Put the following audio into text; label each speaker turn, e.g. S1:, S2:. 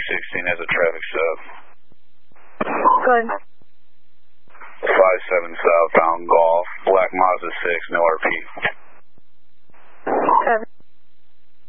S1: 216 as a traffic sub.
S2: Good.
S1: 57 southbound Golf, Black Mazda 6, no RP.